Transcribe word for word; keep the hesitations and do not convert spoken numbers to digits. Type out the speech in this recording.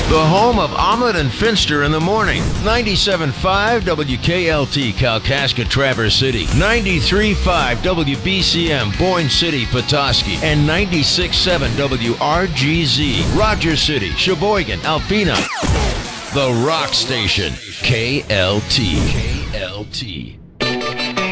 The home of Omelet and Finster in the morning. ninety-seven point five W K L T Kalkaska Traverse City. ninety-three point five W B C M Boyne City Petoskey. And ninety-six point seven W R G Z Rogers City, Sheboygan, Alpena. The Rock Station. K L T. K L T.